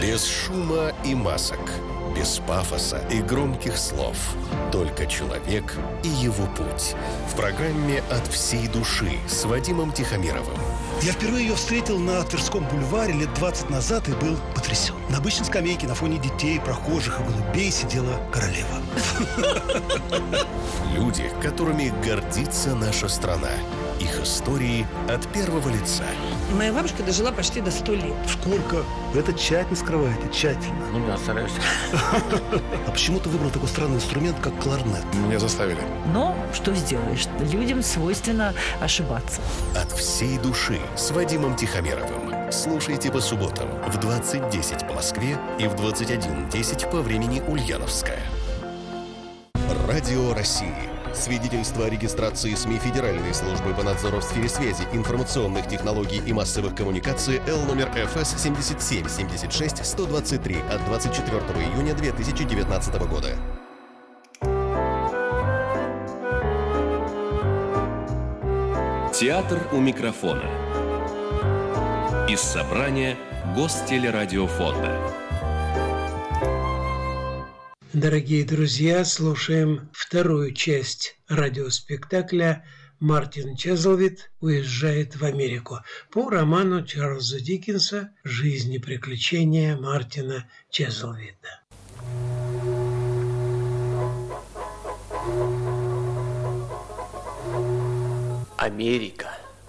Без шума и масок, без пафоса и громких слов. Только человек и его путь. В программе «От всей души» с Вадимом Тихомировым. Я впервые ее встретил на Тверском бульваре лет 20 назад и был потрясен. На обычной скамейке на фоне детей, прохожих и голубей сидела королева. Люди, которыми гордится наша страна. Их истории от первого лица. Моя бабушка дожила почти до 100 лет. Сколько? Вы это тщательно скрываете, тщательно. Ну, я стараюсь. А почему ты выбрал такой странный инструмент, как кларнет? Меня заставили. Но что сделаешь? Людям свойственно ошибаться. От всей души с Вадимом Тихомировым. Слушайте по субботам в 20:10 по Москве и в 21:10 по времени Ульяновская. Радио России. Свидетельство о регистрации СМИ Федеральной службы по надзору в сфере связи, информационных технологий и массовых коммуникаций Л номер ФС 77-76-123 от 24 июня 2019 года. Театр у микрофона. Из собрания Гостелерадиофонда. Дорогие друзья, слушаем вторую часть радиоспектакля «Мартин Чезлвид уезжает в Америку» по роману Чарльза Диккенса «Жизнь и приключения Мартина Чезлвида. Америка.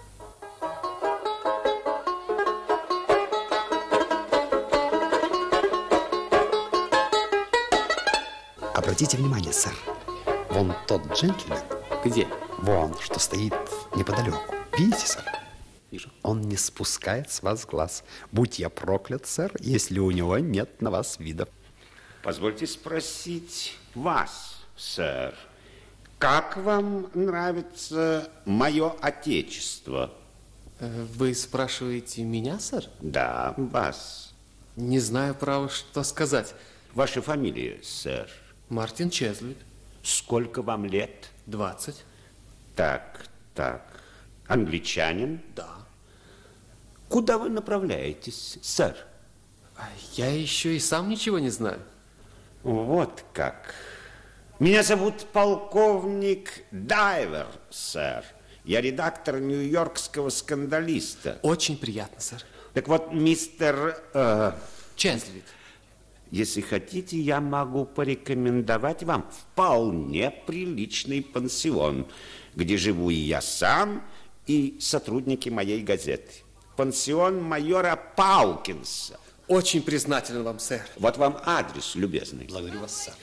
Обратите внимание, сэр, вон тот джентльмен. Где? Вон, что стоит неподалеку. Видите, сэр? Вижу. Он не спускает с вас глаз. Будь я проклят, сэр, если у него нет на вас вида. Позвольте спросить вас, сэр, как вам нравится мое отечество? Вы спрашиваете меня, сэр? Да, вас. Не знаю, право, что сказать. Ваша фамилия, сэр? Мартин Чезлвид. Сколько вам лет? 20. Так. Англичанин? Да. Куда вы направляетесь, сэр? Я еще и сам ничего не знаю. Вот как. Меня зовут полковник Дайвер, сэр. Я редактор нью-йоркского скандалиста. Очень приятно, сэр. Так вот, мистер... Чезлвид. Если хотите, я могу порекомендовать вам вполне приличный пансион, где живу и я сам, и сотрудники моей газеты. Пансион майора Паукинса. Очень признателен вам, сэр. Вот вам адрес, любезный. Благодарю вас, сэр.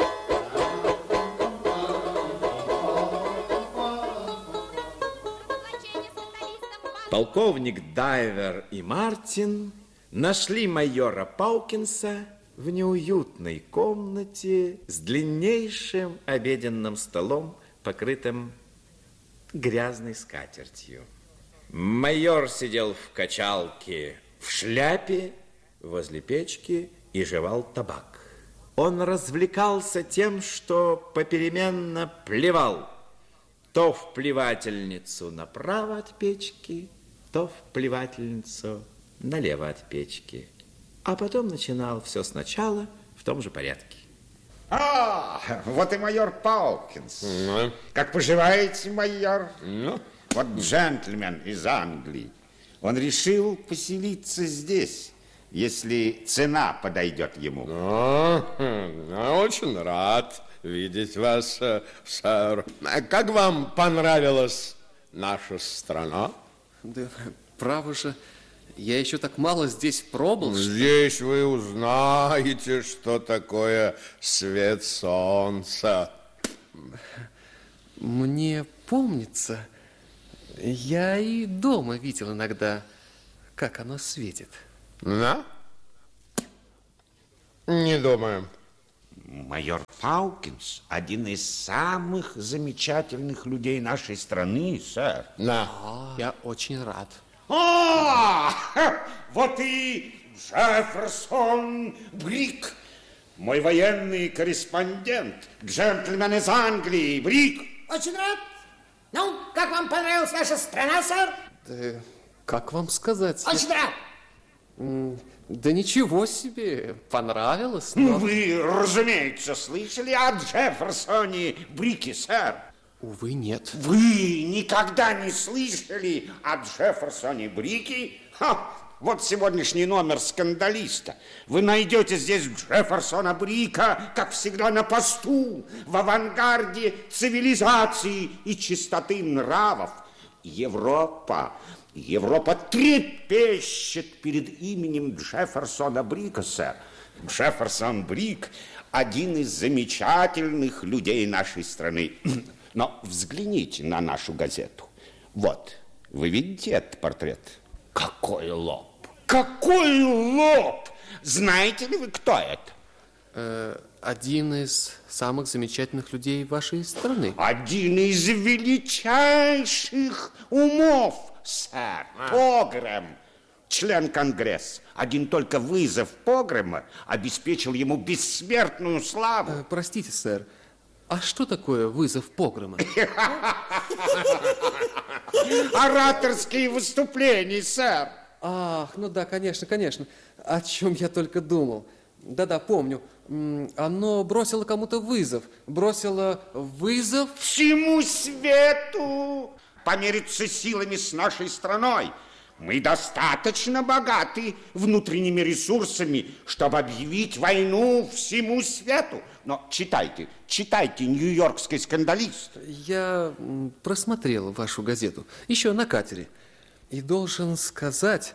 Полковник Дайвер и Мартин нашли майора Паукинса в неуютной комнате с длиннейшим обеденным столом, покрытым грязной скатертью. Майор сидел в качалке в шляпе возле печки и жевал табак. Он развлекался тем, что попеременно плевал то в плевательницу направо от печки, то в плевательницу налево от печки. А потом начинал все сначала в том же порядке. Вот и майор Паукинс. Как поживаете, майор? Вот джентльмен из Англии. Он решил поселиться здесь, если цена подойдет ему. Очень рад видеть вас, сэр. Как вам понравилась наша страна? Да, право же, я еще так мало здесь пробыл. Здесь вы узнаете, что такое свет солнца. Мне помнится, я и дома видел иногда, как оно светит. Да? Не думаю. Майор Паукинс – один из самых замечательных людей нашей страны, сэр. Да. Я очень рад. Вот и Джефферсон Брик, мой военный корреспондент, джентльмен из Англии, Брик. Очень рад. Ну, как вам понравилась наша страна, сэр? Да, как вам сказать? Очень рад. Да ничего себе, понравилось. Но... Вы, разумеется, слышали о Джефферсоне Брике, сэр? Увы, нет. Вы никогда не слышали о Джефферсоне Брике? Ха! Вот сегодняшний номер «Скандалиста». Вы найдете здесь Джефферсона Брика, как всегда, на посту, в авангарде цивилизации и чистоты нравов. Европа трепещет перед именем Джефферсона Брика, сэр. Джефферсон Брик – один из замечательных людей нашей страны. Но взгляните на нашу газету. Вот, вы видите этот портрет? Какой лоб! Какой лоб! Знаете ли вы, кто это? Один из самых замечательных людей вашей страны. Один из величайших умов, сэр. Погрем, член Конгресса. Один только вызов Погрема обеспечил ему бессмертную славу. Простите, сэр, а что такое вызов Погрема? Ораторские выступления, сэр. Ах, ну да, конечно, конечно. О чем я только думал. Да-да, помню. Оно бросило кому-то вызов. Бросило вызов... Всему свету помериться силами с нашей страной. Мы достаточно богаты внутренними ресурсами, чтобы объявить войну всему свету. Но читайте «Нью-Йоркский скандалист». Я просмотрел вашу газету еще на катере. И должен сказать,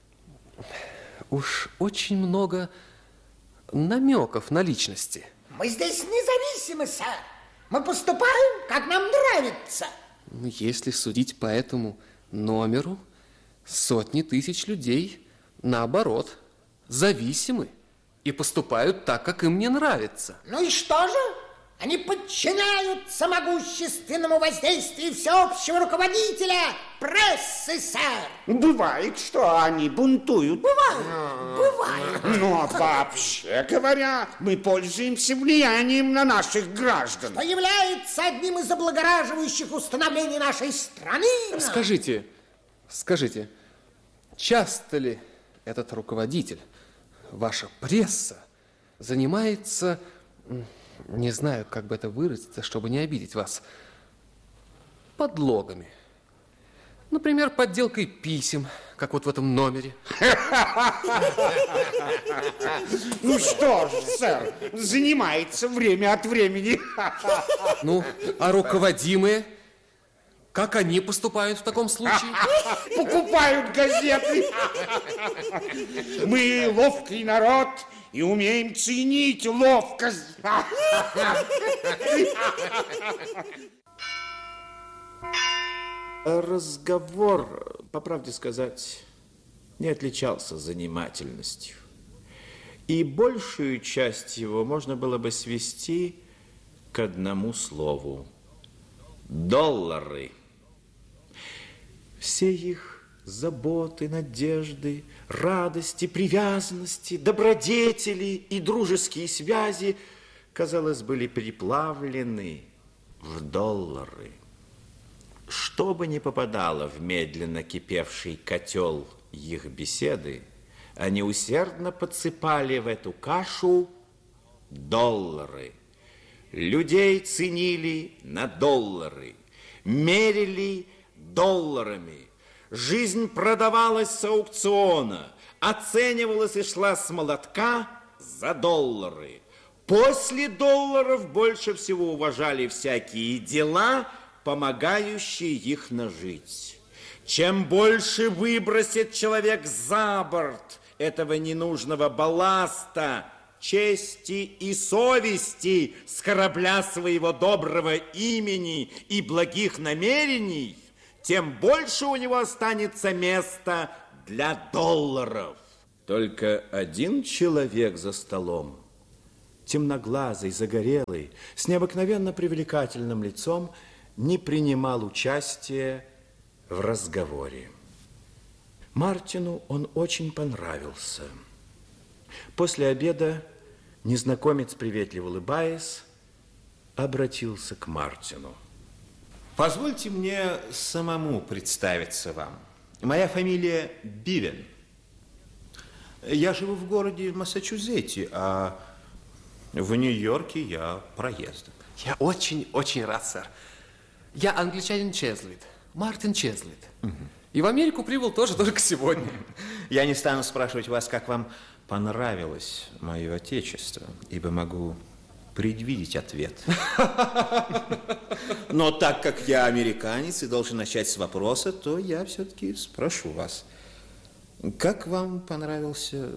уж очень много намеков на личности. Мы здесь независимы, сэр. Мы поступаем, как нам нравится. Если судить по этому номеру, сотни тысяч людей, наоборот, зависимы и поступают так, как им не нравится. Ну и что же? Они подчиняются могущественному воздействию всеобщего руководителя прессы, сэр. Бывает, что они бунтуют. Бывает. Но вообще говоря, мы пользуемся влиянием на наших граждан. Что является одним из облагораживающих установлений нашей страны. Скажите, часто ли этот руководитель, ваша пресса, занимается... Не знаю, как бы это выразиться, чтобы не обидеть вас. Подлогами. Например, подделкой писем, как вот в этом номере. Ну что ж, сэр, занимается время от времени. Ну, а руководимые? Как они поступают в таком случае? Покупают газеты. Мы ловкий народ и умеем ценить ловкость. Разговор, по правде сказать, не отличался занимательностью. И большую часть его можно было бы свести к одному слову – доллары. Все их заботы, надежды, радости, привязанности, добродетели и дружеские связи, казалось, были переплавлены в доллары. Что бы ни попадало в медленно кипевший котел их беседы, они усердно подсыпали в эту кашу доллары. Людей ценили на доллары, мерили долларами. Жизнь продавалась с аукциона, оценивалась и шла с молотка за доллары. После долларов больше всего уважали всякие дела, помогающие их нажить. Чем больше выбросит человек за борт этого ненужного балласта, чести и совести с корабля своего доброго имени и благих намерений, тем больше у него останется места для долларов. Только один человек за столом, темноглазый, загорелый, с необыкновенно привлекательным лицом, не принимал участия в разговоре. Мартину он очень понравился. После обеда незнакомец, приветливо улыбаясь, обратился к Мартину. Позвольте мне самому представиться вам. Моя фамилия Бивен. Я живу в городе Массачусетсе, а в Нью-Йорке я проездом. Я очень рад, сэр. Я англичанин Чезлвид, Мартин Чезлвид. И в Америку прибыл тоже только сегодня. Я не стану спрашивать вас, как вам понравилось мое отечество, ибо могу предвидеть ответ. Но так как я американец и должен начать с вопроса, то я все-таки спрошу вас. Как вам понравился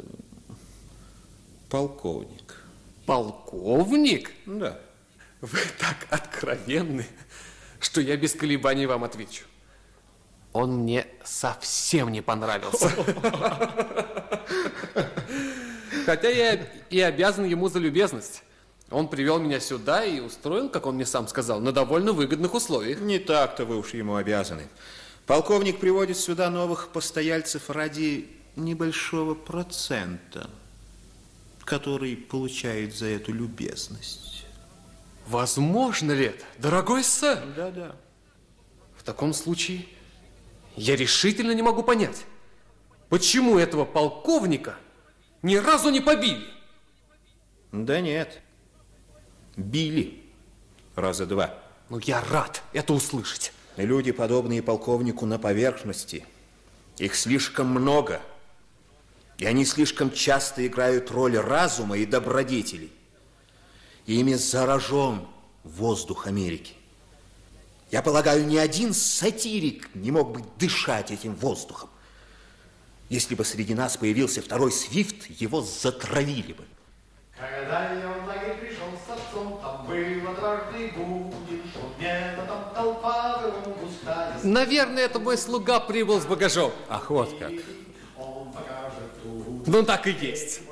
полковник? Полковник? Да. Вы так откровенны, что я без колебаний вам отвечу. Он мне совсем не понравился. Хотя я и обязан ему за любезность. Он привел меня сюда и устроил, как он мне сам сказал, на довольно выгодных условиях. Не так-то вы уж ему обязаны. Полковник приводит сюда новых постояльцев ради небольшого процента, который получает за эту любезность. Возможно ли это, дорогой сэр? Да. В таком случае я решительно не могу понять, почему этого полковника ни разу не побили. Да нет, били раза два. Ну, я рад это услышать. Люди, подобные полковнику, на поверхности. Их слишком много. И они слишком часто играют роль разума и добродетелей. Ими заражен воздух Америки. Я полагаю, ни один сатирик не мог бы дышать этим воздухом. Если бы среди нас появился второй Свифт, его затравили бы. Когда я в лагерь пришел с отцом, там было дважды будешь, где-то там толпа густая. Наверное, это мой слуга прибыл с багажом. Ах, вот как. Ну, так и есть.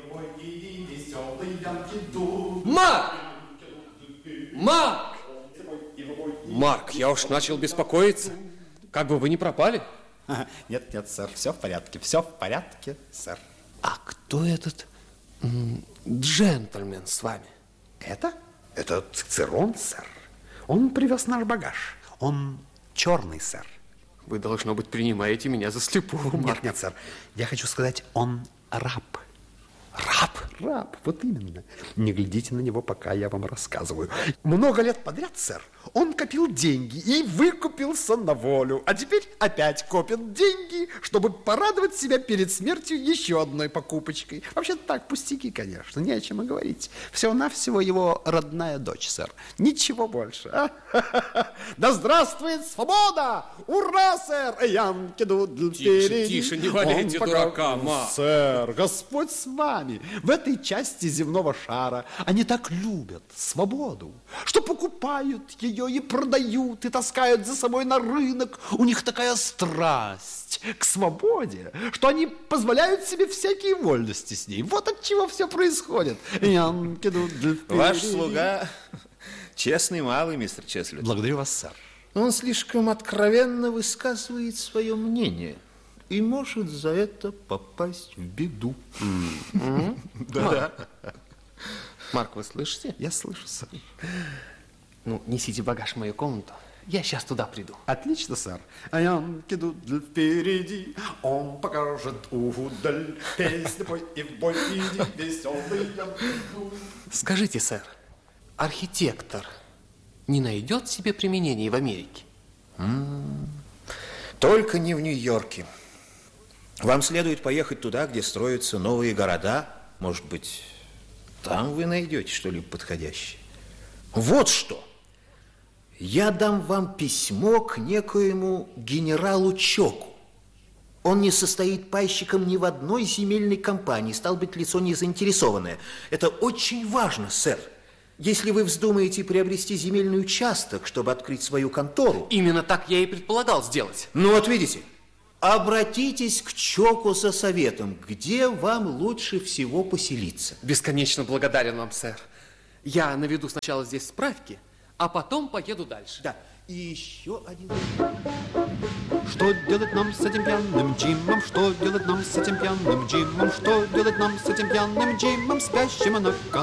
Марк! Марк! Марк, я уж начал беспокоиться. Как бы вы не пропали? Нет, сэр, все в порядке, сэр. А кто этот джентльмен с вами? Это Цицерон, сэр. Он привез наш багаж. Он черный, сэр. Вы, должно быть, принимаете меня за слепого, Марк. Нет, сэр. Я хочу сказать, он раб. Раб, вот именно. Не глядите на него, пока я вам рассказываю. Много лет подряд, сэр, он копил деньги и выкупился на волю. А теперь опять копит деньги, чтобы порадовать себя перед смертью еще одной покупочкой. Вообще-то так, пустяки, конечно, не о чем и говорить. Всего-навсего его родная дочь, сэр. Ничего больше. Да здравствует свобода! Ура, сэр! Тише, не валяйте дурака, Марк. Сэр, Господь с вами. В этой части земного шара они так любят свободу, что покупают ее и продают, и таскают за собой на рынок. У них такая страсть к свободе, что они позволяют себе всякие вольности с ней. Вот от чего все происходит. Ваш слуга честный малый, мистер Чезлвид. Благодарю вас, сэр. Он слишком откровенно высказывает свое мнение и может за это попасть в беду. Да. Марк, вы слышите? Я слышу, сэр. Ну, несите багаж в мою комнату. Я сейчас туда приду. Отлично, сэр. А янки идут впереди, он покажет удаль. Песня пой и в бой иди, веселый я буду. Скажите, сэр, архитектор не найдет себе применения в Америке? Только не в Нью-Йорке. Вам следует поехать туда, где строятся новые города. Может быть, там вы найдете что-либо подходящее. Вот что. Я дам вам письмо к некоему генералу Чоку. Он не состоит пайщиком ни в одной земельной компании, стал быть, лицо не заинтересованное. Это очень важно, сэр. Если вы вздумаете приобрести земельный участок, чтобы открыть свою контору... Именно так я и предполагал сделать. Ну вот видите, обратитесь к Чоку за советом, где вам лучше всего поселиться. Бесконечно благодарен вам, сэр. Я наведу сначала здесь справки, а потом поеду дальше. Да, и еще один... Что делать нам с этим пьяным Джимом? Что делать нам с этим пьяным Джимом? Что делать нам с этим пьяным Джимом, спящим на